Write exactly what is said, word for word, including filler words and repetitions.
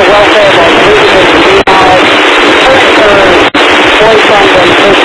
welfare while breathing in the greenhouse, boyfriend and